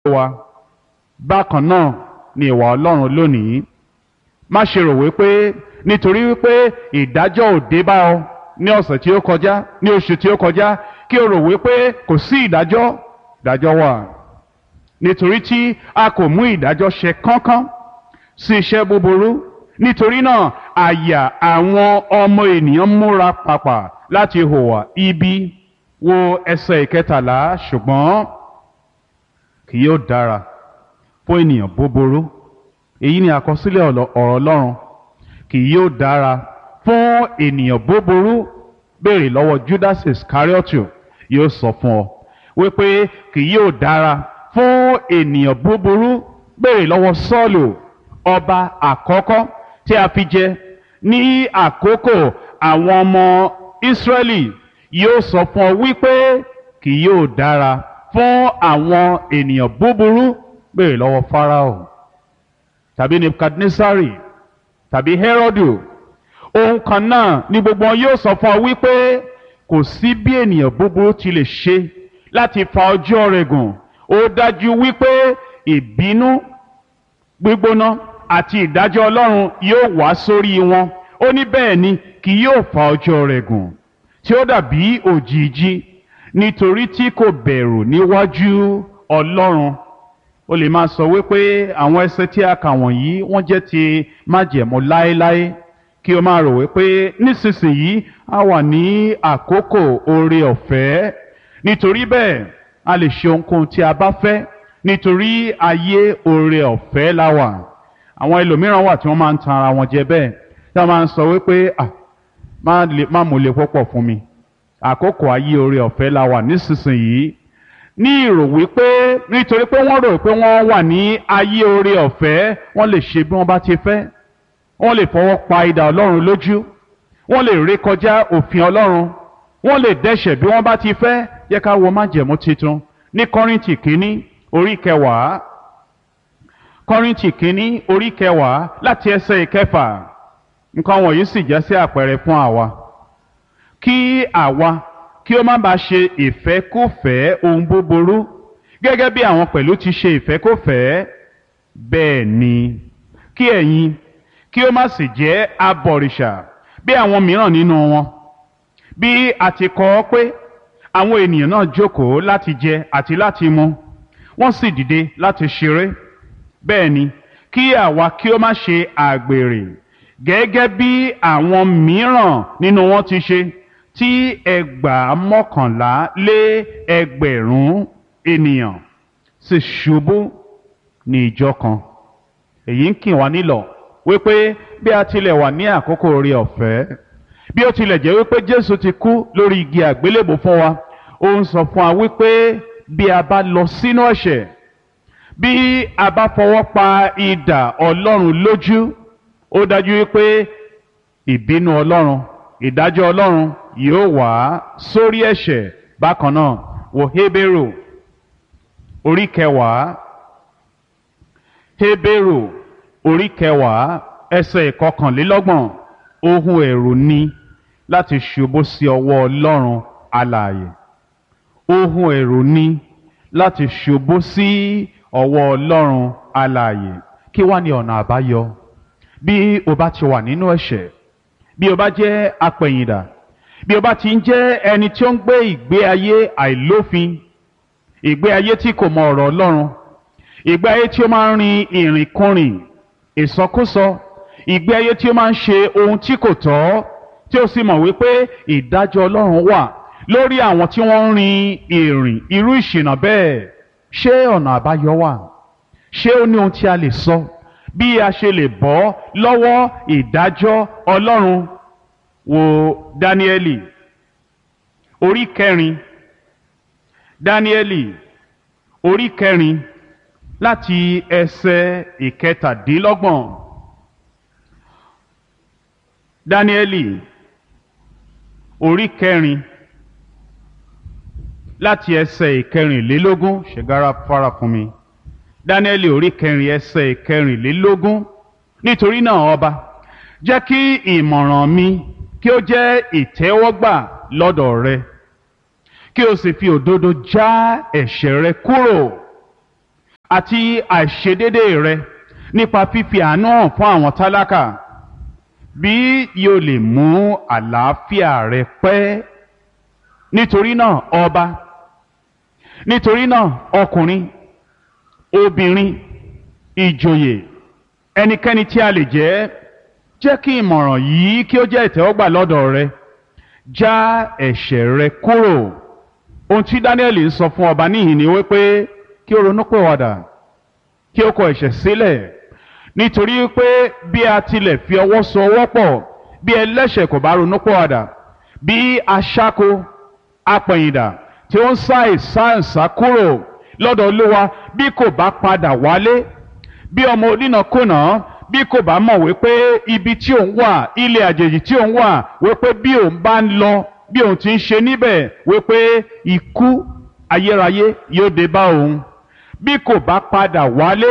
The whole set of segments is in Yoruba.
wa bákan náà ni ìwà Ọlọ́run lónìí. Má ṣe rò wípé nítorí wípé ìdájọ́ ò dé bá ọ ní ọ̀sẹ̀ tí ó kọjá, ní oṣù tí ó kọjá, kí o rò wípé kò sí ìdájọ́. Ìdájọ́ wà. Nítorí tí a kò mú ìdájọ́ ṣe kánkán sí iṣẹ́ búburú, nítorí náà àyà àwọn ọmọ ènìyàn múra pàpà láti hùwà ibi. Wo ẹsẹ̀ 13. Ṣùgbọ́n kì yóò dára fún ènìyàn búburú, èyí ni àkọsílẹ̀ ọ̀rọ̀ Ọlọ́run, kì yóò dára fún ènìyàn búburú. Béèrè lọ́wọ́ Judas Iscariotu, yóò sọ fún ọ wípé kì yóò dára fún ènìyàn búburú. Béèrè lọ́wọ́ Sọ́ọ̀lù, ọba àkọ́kọ́ tí a fi jẹ ní àkókò àwọn ọmọ Ísírẹ́lì, yóò sọ fún ọ wípé kì yóò dára fún àwọn ènìyàn búburú. Béèrè lọ́wọ́ Fáráò tàbí Nebukadnesari tàbí Hẹ́rọ́dù, ohun kan náà ni gbogbo wọn yóò sọ fún ọ wípé kò sí bí ènìyàn búburú ti lè ṣe láti fa ọjọ́ rẹ̀ gùn. Ó dájú wípé ìbínú gbígbóná àti ìdájọ́ Ọlọ́run yóò wá sórí wọn. Ó ní bẹ́ẹ̀ ni kì yóò fa ọjọ́ rẹ̀ gùn, tí ó dàbí òjìji, nítorí tí kò bẹ̀rù níwájú Ọlọ́run. O lè máa sọ wípé àwọn ẹsẹ̀ tí a kà wọ̀nyí wọ́n jẹ́ ti májẹ̀mú láéláé, kí o máa rò wípé nísinsìnyí a wà ní àkókò oore ọ̀fẹ́. Nítorí bẹ́ẹ̀ a lè ṣe ohunkóhun tí a bá fẹ́, nítorí ayé oore ọ̀fẹ́ la wà. Àwọn ẹlòmíràn wà tí wọ́n máa ń tan ara wọn jẹ bẹ́ẹ̀, tí wọ́n máa ń sọ wípé má múlẹ̀ púpọ̀ fún mi, àkókò ayé oore ọ̀fẹ́ la wà nísinsìnyí, ní ìrò wípé nítorí pé wọ́n rò pé wọ́n wà ní ayé oore ọ̀fẹ́, wọ́n lè ṣe bí wọ́n bá ti fẹ́, wọ́n lè fọwọ́ pa idà Ọlọ́run lójú, wọ́n lè rékọjá òfin Ọlọ́run, wọ́n lè dẹ́ṣẹ̀ bí wọ́n bá ti fẹ́. Yẹ ká wo májẹ̀mú titun ní Kọ́ríńtì kínní orí 10. Kọ́ríńtì kínní orí 10 láti ẹsẹ̀ 6. Nǹkan wọ̀nyí sì jẹ́ sí àpẹẹrẹ fún àwa, kí àwa kí ó má bàa ṣe ìfẹ́kúfẹ̀ẹ́ ohun búburú, gẹ́gẹ́ bí àwọn pẹ̀lú ti ṣe ìfẹ́kúfẹ̀ẹ́. Bẹ́ẹ̀ ni kí ẹ̀yin kí ó má sì jẹ́ abọ̀rìṣà bí àwọn mìíràn nínú wọn. Bí a ti kọ ọ́ pé àwọn ènìyàn náà jókòó láti jẹ àti láti mu, wọ́n sì dìde láti ṣeré. Bẹ́ẹ̀ ni kí àwa kí ó má ṣe àgbèrè, gẹ́gẹ́ bí àwọn mìíràn nínú wọn ti ṣe, tí 11,000 ènìyàn sì ṣubú ní ìjọ kan. Èyí ń kì wá nílọ̀ wípé bí a tilẹ̀ wà ní àkókò oore ọ̀fẹ́, bí ó tilẹ̀ jẹ́ wípé Jésù ti kú lórí igi àgbélébò fún wa, ó ń sọ fún wa wípé bí a bá lọ sínú ẹ̀ṣẹ̀, bí a bá fọwọ́ pa idà Ọlọ́run lójú, ó dájú wípé ìbínú Ọlọ́run, ìdájọ́ Ọlọ́run yóò wá sórí ẹ̀ṣẹ̀. Bákan náà wo Hébérù orí 10. Hébérù orí 10 ẹsẹ̀ 21. Ohun ẹ̀rù ni láti ṣubú sí ọwọ́ Ọlọ́run alààyè. Ohun ẹ̀rù ni láti ṣubú sí ọwọ́ Ọlọ́run alààyè. Kí wá ni ọ̀nà àbáyọ? Bí o bá ti wà nínú ẹ̀ṣẹ̀, bí o bá jẹ́ apẹ̀yìndà, bí o bá ti ń jẹ́ ẹni tí ó ń gbé ìgbé ayé àìlófin, ìgbé ayé tí kò mọ ọ̀rọ̀ Ọlọ́run, ìgbé ayé tí ó máa ń rin ìrìnkúrìn, ìsọkúsọ, ìgbé ayé tí ó máa ń ṣe ohun tí kò tọ́, tí ó sì mọ̀ wípé ìdájọ́ Ọlọ́run wà lórí àwọn tí wọ́n ń rin ìrìn irú ìṣìnà bẹ́ẹ̀. Ṣé ọ̀nà àbáyọ wà? Ṣé ó ní ohun tí a lè sọ bí a ṣe lè bọ́ lọ́wọ́ ìdájọ́ Ọlọ́run? Wo Dáníẹ́lì orí 4. Dáníẹ́lì orí 4 láti ẹsẹ̀ 17. Dáníẹ́lì orí 4 láti ẹsẹ̀ 14. Ṣègára fara fún mi. Dáníẹ́lì orí 4 ẹsẹ̀ 14. Nítorí náà ọba, jẹ́ kí ìmọ̀ràn mi kí ó jẹ́ ìtẹ́wọ́gbà lọ́dọ̀ rẹ, kí o sì fi òdodo já ẹ̀ṣẹ̀ rẹ kúrò, àti àìṣedédé rẹ nípa fífi àánú hàn fún àwọn tálákà bí yóò lè mú àlàáfíà rẹ pẹ́. Nítorí náà ọba, nítorí náà ọkùnrin, obìnrin, ìjòyè, ẹnikẹ́ni tí a lè jẹ́ kí ìmọ̀ràn yìí kí ó jẹ́ ìtẹ́wọ́gbà lọ́dọ̀ rẹ. Já ẹ̀ṣẹ̀ rẹ kúrò. Ohun tí Dáníẹ́lì ń sọ fún ọba níhìn ni wípé kí ó ronúpìwàdà, kí ó kọ ẹ̀ṣẹ̀ sílẹ̀, nítorí pé bí a tilẹ̀ fi ọwọ́ so ọwọ́ pọ̀, bí ẹlẹ́ṣẹ̀ kò bá ronúpìwàdà, bí aṣáko apẹ̀yìndà tí ó ń sá ìsáǹsá kúrò lọ́dọ̀ Olúwa bí kò bá padà wálé, bí ọmọ onínàkúnà bí kò bá mọ̀ wípé ibi tí òun wà, ilé àjèjì tí òun wà, wípé bí òun bá ń lọ, bí òun ti ń ṣe níbẹ̀, wípé ikú ayérayé yóò dé bá òun. Bí kò bá padà wálé,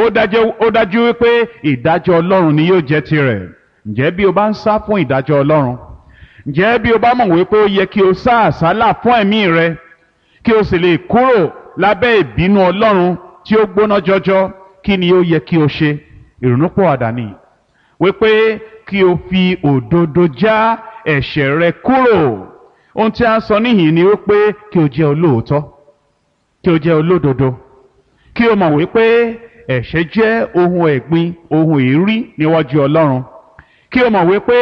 ó dájú wípé ìdájọ́ Ọlọ́run ni yóò jẹ́ tirẹ̀. Ǹjẹ́ bí o bá ń sá fún ìdájọ́ Ọlọ́run, ǹjẹ́ bí o bá mọ̀ wípé ó yẹ kí o sá àsálà fún ẹ̀mí rẹ kí o sì lè kúrò lábẹ́ ìbínú Ọlọ́run tí ó gbóná jọjọ, kí ni ó yẹ kí o ṣe? Ìrònúpìwàdà ni, wípé kí o fi òdodo já ẹ̀ṣẹ̀ rẹ kúrò. Ohun tí a ń sọ níhìn ni wípé kí o jẹ́ olóòótọ́, kí o jẹ́ olódodo, kí o mọ̀ wípé ẹ̀ṣẹ̀ jẹ́ ohun ẹ̀gbin, ohun èérí níwájú Ọlọ́run, kí o mọ̀ wípé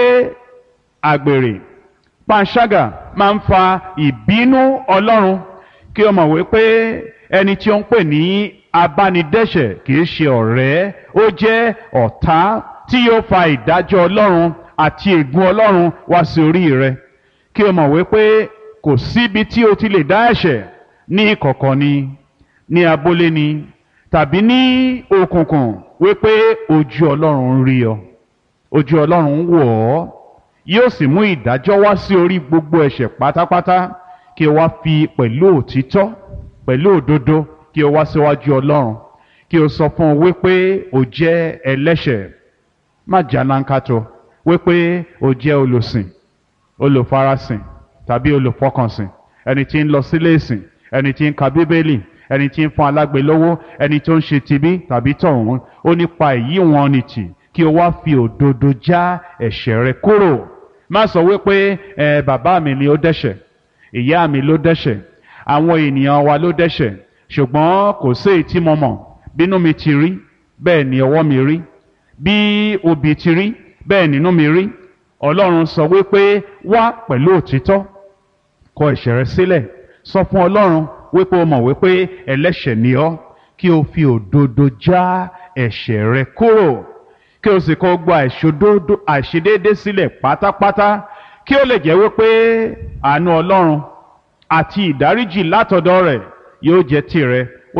àgbèrè, panṣágà máa ń fa ìbínú Ọlọ́run, kí o mọ̀ wípé ẹni tí ó ń pè ní abánidẹ́ṣẹ̀ kìí ṣe ọ̀rẹ́, ó jẹ́ ọ̀tá tí yóò fa ìdájọ́ Ọlọ́run àti ègún Ọlọ́run wá sí orí rẹ. Kí o mọ̀ wípé kò síbi tí o ti lè dá ẹ̀ṣẹ̀, ní ìkọ̀kọ̀ ni, ní abúlé ni, tàbí ní òkùnkùn, wípé ojú Ọlọ́run ń rí ọ, ojú Ọlọ́run ń wò ọ́, yóò sì mú ìdájọ́ wá sí orí gbogbo ẹ̀ṣẹ̀ pátápátá. Kí o wá fi pẹ̀lú òtítọ́, pẹ̀lú òdodo, kí o wá síwájú Ọlọ́run, kí o sọ fún un wípé o jẹ́ ẹlẹ́ṣẹ̀. Má jálánkátó wípé o jẹ́ olùsìn, olùfarasìn tàbí olùfọkànsìn, ẹni tí ń lọ sílé ìsìn, ẹni tí ń ka Bíbélì, ẹni tí ń fún alágbe lówó, ẹni tó ń ṣe tibí tàbí tọ̀hún. Ó nípa èyí wọn ni tì, kí o wá fi òdodo já ẹ̀ṣẹ̀ rẹ kúrò. Má sọ wípé bàbá mi ni ó dẹ́ṣẹ̀, ìyá mi ló dẹ́ṣẹ̀, àwọn ènìyàn wa ló dẹ́ṣẹ̀, ṣùgbọ́n kò sí èyí tí mo mọ̀. Bínú mi ti rí, bẹ́ẹ̀ ni ọwọ́ mi rí, bí obì ti rí, bẹ́ẹ̀ nínú mi rí. Ọlọ́run sọ wípé wá pẹ̀lú òtítọ́, kọ ẹ̀ṣẹ̀ rẹ sílẹ̀, sọ fún Ọlọ́run wípé o mọ̀ wípé ẹlẹ́ṣẹ̀ ni ọ́, kí o fi òdodo já ẹ̀ṣẹ̀ rẹ kúrò, kí o sì kọ gba àìṣedéédé sílẹ̀ pátápátá, kí ó lè jẹ́ wípé àánú Ọlọ́run àti ìdáríjì látọ̀dọ̀ rẹ̀ yóò jẹ́ tirẹ̀. O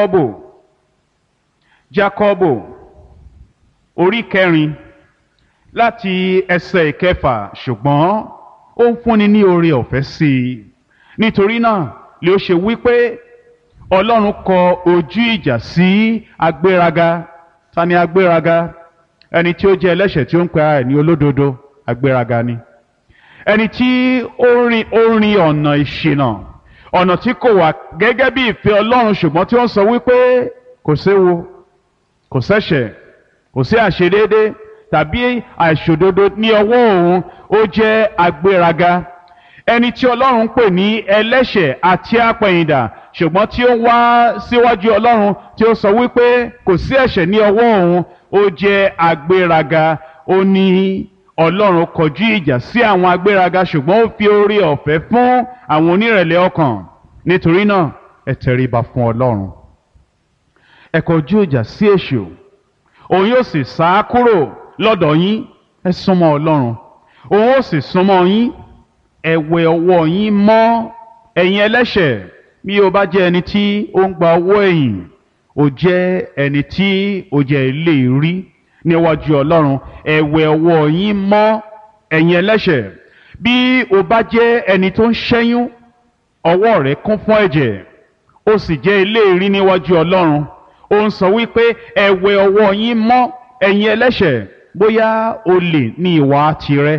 Jákọ́bù orí 4 láti ẹsẹ̀ 6, ṣùgbọ́n ó ń fúnni ní oore ọ̀fẹ́ sí i. Nítorí náà lè ó ṣe wípé Ọlọ́run kọ ojú ìjà sí agbéraga. Ta ni agbéraga? Ẹni tí ó jẹ́ ẹlẹ́ṣẹ̀ tí ó ń pe ara ẹ̀ ní olódodo, agbéraga ni. Ẹni tí ó rin ọ̀nà ìṣìnà, ọ̀nà tí kò wà gẹ́gẹ́ bí ìfẹ́ Ọlọ́run, ṣùgbọ́n tí ó ń sọ wípé kò séwu, kò sẹ́ṣẹ̀, kò sí àṣedéédé tàbí àìṣòdodo ní ọwọ́ òun, ó jẹ́ agbéraga. Ẹni tí Ọlọ́run ń pè ní ẹlẹ́ṣẹ̀ àti apẹ̀yìndà, ṣùgbọ́n tí ó wá síwájú Ọlọ́run tí ó sọ wípé kò sí ẹ̀ṣẹ̀ ní ọwọ́ òun, ó jẹ́ agbéraga. Ó ní Ọlọ́run kọjú ìjà sí àwọn agbéraga, ṣùgbọ́n ó fi oore ọ̀fẹ́ fún àwọn onírẹ̀lẹ̀ ọkàn. Nítorí náà ẹ tẹríba fún Ọlọ́run, ẹ kọjú ìjà sí èṣù, òun yóò sì sá kúrò lọ́dọ̀ yín. Ẹ súnmọ́ Ọlọ́run, òun ó sì súnmọ́ yín. Ẹ wẹ ọwọ́ yín mọ́, ẹ̀yin ẹlẹ́ṣẹ̀. Bí o bá jẹ́ ẹni tí ó ń gba owó ẹ̀yìn, o jẹ́ ẹni tí ó jẹ́ eléèrí níwájú Ọlọ́run. Ẹ wẹ ọwọ́ yín mọ́, ẹ̀yin ẹlẹ́ṣẹ̀. Bí o bá jẹ́ ẹni tó ń ṣẹ́yún, ọwọ́ rẹ̀ kún fún ẹ̀jẹ̀, ó sì jẹ́ eléèrí níwájú Ọlọ́run. Ó ń sọ wípé ẹ wẹ ọwọ́ yín mọ́, ẹ̀yin ẹlẹ́ṣẹ̀. Bóyá olè ní ìwà tirẹ̀,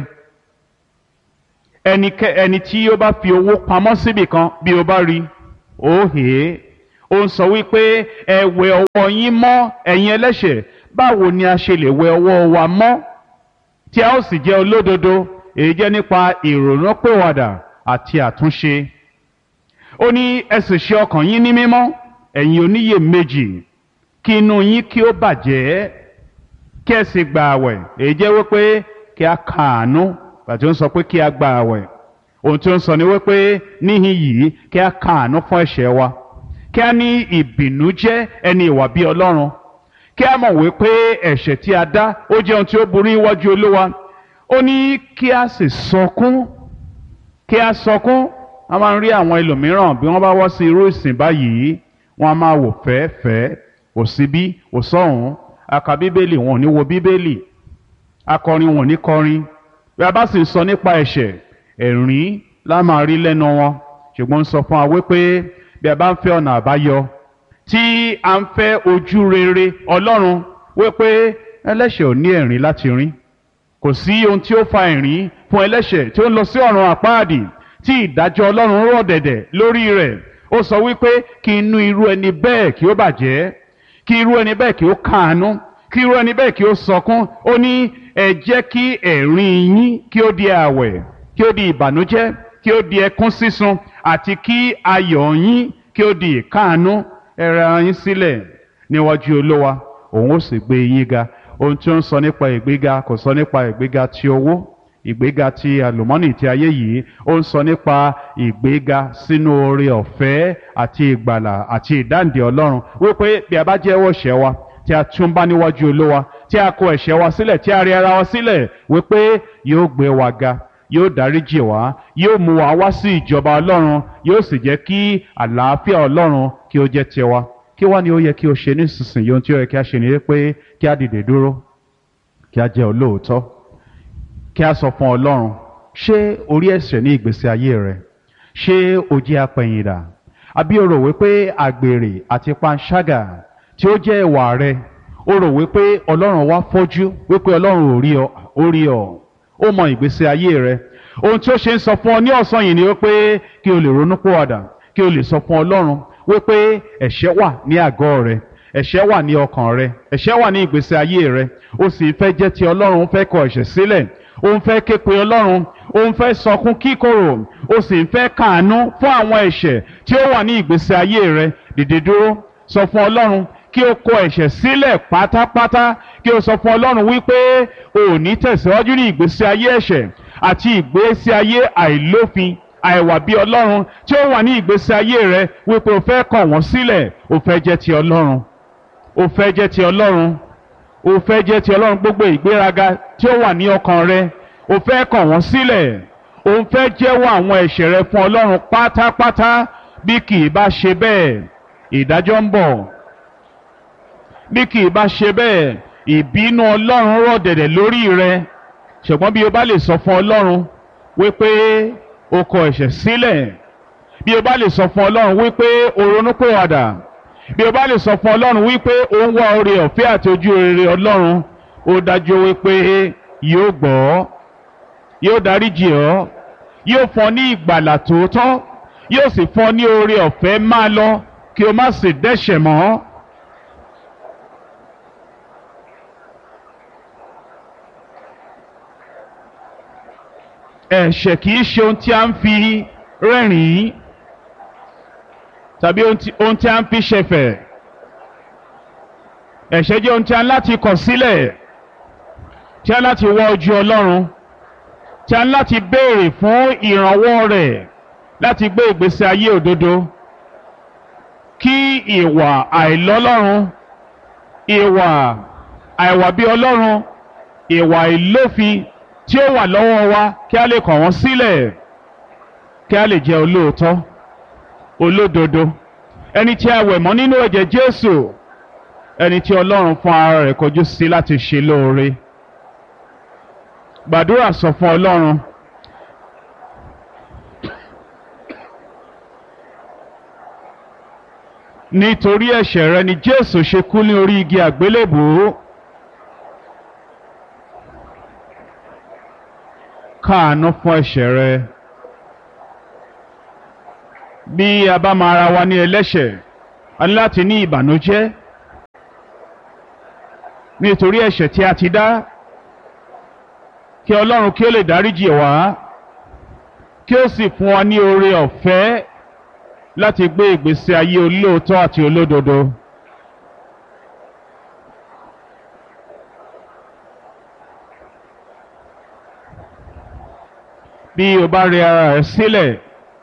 ẹni tí ó bá fi owó pamọ́ síbì kan, bí o bá rí, ó ó ń sọ wípé ẹ wẹ ọwọ́ yín mọ́ ẹ̀yin ẹlẹ́ṣẹ̀. Báwo ni a ṣe lè wẹ ọwọ́ wa mọ́ tí a ó sì jẹ́ olódodo? Èyí jẹ́ nípa ìrònúpìwàdà àti àtúnṣe. Ó ní ẹ sì ṣe ọkàn yín ní mímọ́ ẹ̀yin oníyèméjì, kí inú yín kí ó bàjẹ́, kí ẹ sì gba àwẹ̀. Èyí jẹ́ wípé kí a kàánú. Bàtí ó ń sọ pé kí a gba àwẹ̀, ohun tí ó ń sọ ni wípé níhìn yìí kí a kàánú fún ẹ̀ṣẹ̀ wa, kí a ní ìbìnújẹ́ ẹni ìwà bí Ọlọ́run, kí a mọ̀ wípé ẹ̀ṣẹ̀ tí a dá ó jẹ́ ohun tí ó burú níwájú Olúwa. Ó ní kí a sì sọkún, kí a sọkún. A máa ń rí àwọn ẹlòmíràn bí wọ́n bá wá sí irú ìsìn báyìí, wọ́n á máa wò fẹ́ẹ́fẹ́ẹ́, wò síbí wò sọ́hùn, a ka bíbélì wọn ò ní wo bíbélì, akọrin wọn ò ní kọrin. Bí a bá sì sọ nípa ẹ̀ṣẹ̀, ẹ̀rín la máa rí lẹ́nu wọn. Ṣùgbọ́n ń sọ fún wa wípé bí a bá ń fẹ́ ọ̀nà àbáyọ, tí a ń fẹ́ ojú rere Ọlọ́run, wípé ẹlẹ́ṣẹ̀ ò ní ẹ̀rín láti rín. Kò sí ohun tí ó fa ẹ̀rín fún ẹlẹ́ṣẹ̀ tí ó ń lọ sí ọ̀run àpáàdì, tí ìdájọ́ Ọlọ́run rọ̀ dẹ̀dẹ̀ lórí rẹ̀. Ó sọ wípé kí inú irú ẹni bẹ́ẹ̀ kí ó bàjẹ́, kí irú ẹni bẹ́ẹ̀ kí ó káàánú, kí irú ẹni bẹ́ẹ̀ kí ó sọkún. Ó ní ẹ jẹ́ kí ẹ̀rín yín kí ó di àwẹ̀, kí ó di ìbànújẹ́, kí ó di ẹkún sísun, àti kí ayọ̀ yín kí ó di ìkáàánú. Ẹ rẹ ara yín sílẹ̀ níwájú Olúwa, òun ó sì gbé yín ga. Ohun tí ó ń sọ nípa ìgbéga kò sọ nípa ìgbéga ti owó, ìgbéga ti àlùmọ́nì ti ayé yìí. Ó ń sọ nípa ìgbéga sínú oore ọ̀fẹ́ àti ìgbàlà àti ìdáǹdè Ọlọ́run, wípé bí a bá jẹ́wọ́ ẹ̀ṣẹ̀ wa, tí a túnbá níwájú Olúwa, tí a kọ ẹ̀ṣẹ̀ wa sílẹ̀, tí a rẹ ara wa sílẹ̀, wípé yóò gbé wa ga, yóò dáríjì wá, yóò mú wa wá sí ìjọba Ọlọ́run, yóò sì jẹ́ kí àlàáfíà Ọlọ́run kí ó jẹ́ tiwa. Kí wá ni ó yẹ kí o ṣe nísinsìnyí? Ohun tí ó yẹ kí a ṣe ni pé kí a dìde dúró, kí a jẹ́ olóòótọ́, kí a sọ fún Ọlọ́run, ṣé o rí ẹ̀ṣẹ̀ ní ìgbésí ayé rẹ? Ṣé o jẹ́ apẹ̀yìndà? Àbí o rò wípé àgbèrè àti panṣágà tí ó jẹ́ ìwà rẹ, o rò wípé Ọlọ́run wá fọ́jú, wípé Ọlọ́run ò rí ọ, ó rí ọ, ó mọ ìgbésí ayé rẹ. Ohun tí ó ṣe ń sọ fún ọ ní ọ̀sán yìí ni wípé kí o lè ronúpìwàdà, kí o lè sọ fún Ọlọ́run wípé ẹ̀ṣẹ̀ wà ní àgọ́ rẹ, ẹ̀ṣẹ̀ wà ní ọkàn rẹ, ẹ̀ṣẹ̀ wà ní ìgbésí ayé rẹ. Ó sì fẹ́ jẹ́ ti Ọlọ́run, ó fẹ́ kọ ẹ̀ṣẹ̀ sílẹ̀, ó ń fẹ́ ké pe Ọlọ́run, ó ń fẹ́ sọkún kíkorò, ó sì ń fẹ́ káàánú fún àwọn ẹ̀ṣẹ̀ tí ó wà ní ìgbésí ayé rẹ. Dìde dúró, sọ fún Ọlọ́run kí o kọ ẹ̀ṣẹ̀ sílẹ̀ pátápátá, kí o sọ fún Ọlọ́run wípé o ò ní tẹ̀síwájú ní ìgbésí ayé ẹ̀ṣẹ̀ àti ìgbésí ayé àìlófin, àìwà bí Ọlọ́run tí ó wà ní ìgbésí ayé rẹ, wípé o fẹ́ kọ̀ wọ́n sílẹ̀, o fẹ́ jẹ́ ti Ọlọ́run, o fẹ́ jẹ́ ti Ọlọ́run, o fẹ́ jẹ́ ti Ọlọ́run. Gbogbo ìgbéraga tí ó wà ní ọkàn rẹ, o fẹ́ kọ̀ wọ́n sílẹ̀, o fẹ́ jẹ́wọ́ àwọn ẹ̀ṣẹ̀ rẹ fún Ọlọ́run pátápátá. Bí kì í bá ṣe bẹ́ẹ̀, ìdájọ́ ń bọ̀. Bí kì í bá ṣe bẹ́ẹ̀, ìbínú Ọlọ́run rọ̀ dẹ̀dẹ̀ lórí rẹ. Ṣùgbọ́n bí o bá lè sọ fún Ọlọ́run wípé o kọ ẹ̀ṣẹ̀ sílẹ̀, bí o bá lè sọ fún Ọlọ́run wípé o ronúpìwàdà, bí o bá lè sọ fún Ọlọ́run wípé o ń wá oore ọ̀fẹ́ àti ojú rere Ọlọ́run, ó dájú wípé yóò gbọ́, yóò dáríjì ọ́, yóò fún ọ ní ìgbàlà tòótọ́, yóò sì fún ọ ní oore ọ̀fẹ́ máa lọ kí o má sì dẹ́ṣẹ̀ mọ́. Ẹ̀ṣẹ̀ kìí ṣe ohun tí a ń fi rẹ́rìn-ín tàbí ohun tí a ń fi ṣẹ̀fẹ̀. Ẹ̀ṣẹ̀ jẹ́ ohun tí a ń láti kọ̀ sílẹ̀, tí a ń láti wá ojú Ọlọ́run, tí a ń láti béèrè fún ìrànwọ́ rẹ̀ láti gbé ìgbésí ayé òdodo. Kí ìwà àìlọ́lọ́run, ìwà àìwà bí Ọlọ́run, ìwà ìlófin tí ó wà lọ́wọ́ wa, kí a lè kọ̀ wọ́n sílẹ̀, kí a lè jẹ́ olóòótọ́, olódodo, ẹni tí a wẹ̀ mọ́ nínú ẹ̀jẹ̀ Jésù, ẹni tí Ọlọ́run fún ara rẹ̀ kọjú sí láti ṣe lóore. Gbàdúrà, sọ fún Ọlọ́run, nítorí ẹ̀ṣẹ̀ rẹ ni Jésù ṣe kú ní orí igi àgbélébùú. Káàánú fún ẹ̀ṣẹ̀ rẹ. Bí a bá máa ra wa ní ẹlẹ́ṣẹ̀, a ní láti ní ìbànújẹ́ nítorí ẹ̀ṣẹ̀ tí a ti dá kí Ọlọ́run kí ó lè dáríjì wá kí ó sì fún wa ní oore ọ̀fẹ́ láti gbé ìgbésí ayé olóòótọ́ àti olódodo. Bí o bá rẹ ara rẹ sílẹ̀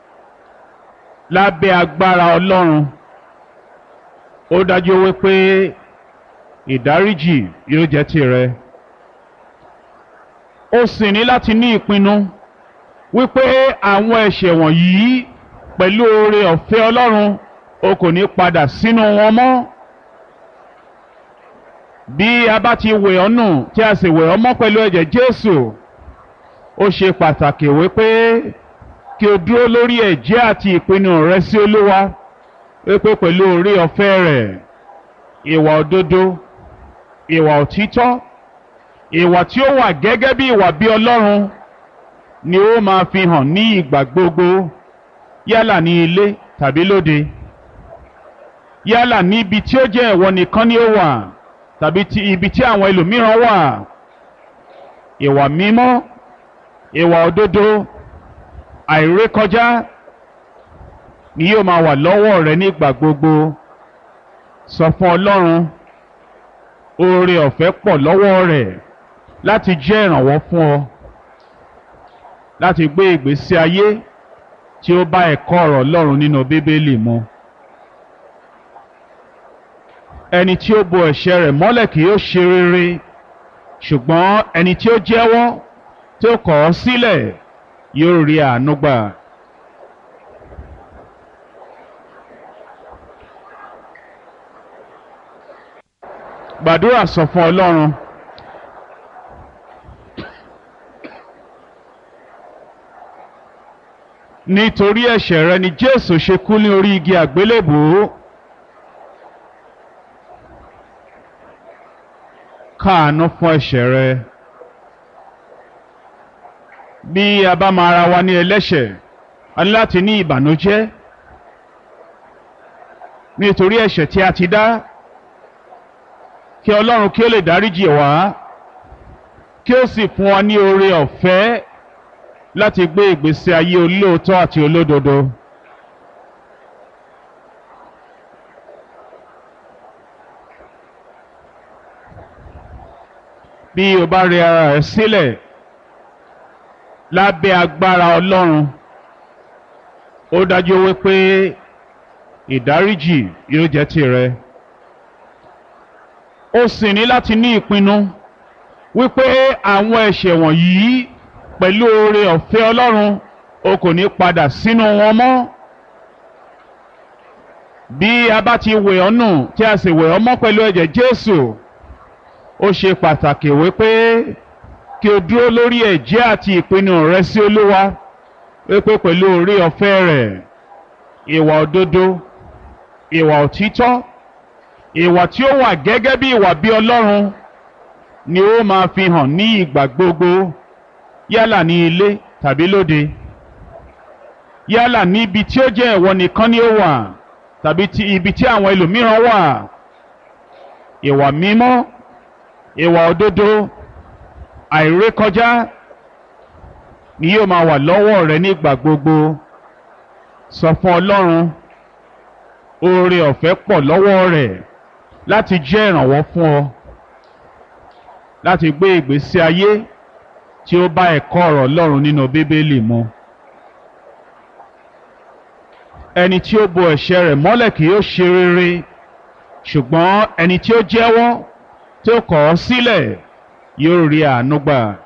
lábẹ́ agbára Ọlọ́run, ó dájú wípé ìdáríjì yóò jẹ́ tìrẹ. Ó sì ní láti ní ìpinnu wípé àwọn ẹ̀ṣẹ̀ wọ̀nyí pẹ̀lú oore ọ̀fẹ́ Ọlọ́run o kò ní padà sínú wọn mọ́. Bí a bá ti wẹ̀ ọ́ nù tí a sì wẹ̀ ọ́ mọ́ pẹ̀lú ẹ̀jẹ̀ Jésù, ó ṣe pàtàkì wípé kí o dúró lórí ẹ̀jẹ́ àti ìpinnu rẹ sí Olúwa wípé pẹ̀lú oore ọ̀fẹ́ rẹ̀, ìwà òdodo, ìwà òtítọ́, ìwà tí ó wà gẹ́gẹ́ bí ìwà bí Ọlọ́run ni ó máa fi hàn ní ìgbà gbogbo, yálà ní ilé tàbí lóde, yálà ní ibi tí ó jẹ́ ìwọ nìkan ni ó wà tàbí ibi tí àwọn ẹlòmíràn wà. Ìwà mímọ́, ìwà òdodo, àìrékọjá ni yóò máa wà lọ́wọ́ rẹ nígbà gbogbo. Sọ fún Ọlọ́run, oore ọ̀fẹ́ pọ̀ lọ́wọ́ rẹ̀ láti jẹ́ ìrànwọ́ fún ọ láti gbé ìgbésí ayé tí ó bá ẹ̀kọ́ ọ̀rọ̀ Ọlọ́run nínú Bíbélì mu. Ẹni tí ó bo ẹ̀ṣẹ̀ rẹ̀ mọ́lẹ̀ kì yóò ṣe rere, ṣùgbọ́n ẹni tí ó jẹ́wọ́ tí ó kọ̀ ọ́ sílẹ̀ yóò rí àánú gbà. Gbàdúrà, sọ fún Ọlọ́run, nítorí ẹ̀ṣẹ̀ rẹ ni Jésù ṣe kú ní orí igi àgbélébùú. Káàánú fún ẹ̀ṣẹ̀ rẹ. Bí a bá máa ra wa ní ẹlẹ́ṣẹ̀, a ní láti ní ìbànújẹ́ nítorí ẹ̀ṣẹ̀ tí a ti dá, kí Ọlọ́run kí ó lè dáríjì wá kí ó sì fún wa ní oore ọ̀fẹ́ láti gbé ìgbésí ayé olóòótọ́ àti olódodo. Bí o bá rẹ ara rẹ sílẹ̀ lábẹ́ agbára Ọlọ́run, ó dájú wípé ìdáríjì yóò jẹ́ tìrẹ. Ó sì ní láti ní ìpinnu wípé àwọn ẹ̀ṣẹ̀ wọ̀nyí pẹ̀lú oore ọ̀fẹ́ Ọlọ́run o kò ní padà sínú wọn mọ́. Bí a bá ti wẹ̀ ọ́ nù tí a sì wẹ̀ ọ́ mọ́ pẹ̀lú ẹ̀jẹ̀ Jésù, ó ṣe pàtàkì wípé kí o dúró lórí ẹ̀jẹ́ àti ìpinnu rẹ sí Olúwa wípé pẹ̀lú oore ọ̀fẹ́ rẹ̀, ìwà òdodo, ìwà òtítọ́, ìwà tí ó wà gẹ́gẹ́ bí ìwà bí Ọlọ́run ni ó máa fi hàn ní ìgbà gbogbo, yálà ní ilé tàbí lóde, yálà ní ibi tí ó jẹ́ ìwọ nìkan ni ó wà tàbí ibi tí àwọn ẹlòmíràn wà. Ìwà mímọ́, ìwà òdodo, àìrékọjá ni yóò máa wà lọ́wọ́ rẹ nígbà gbogbo. Sọ fún Ọlọ́run, oore ọ̀fẹ́ pọ̀ lọ́wọ́ rẹ̀ láti jẹ́ ìrànwọ́ fún ọ láti gbé ìgbésí ayé tí ó bá ẹ̀kọ́ ọ̀rọ̀ Ọlọ́run nínú Bíbélì mu. Ẹni tí ó bo ẹ̀ṣẹ̀ rẹ̀ mọ́lẹ̀ kì yóò ṣe rere, ṣùgbọ́n ẹni tí ó jẹ́wọ́ tí ó kọ̀ ọ́ sílẹ̀ yóò rí àánú gbà.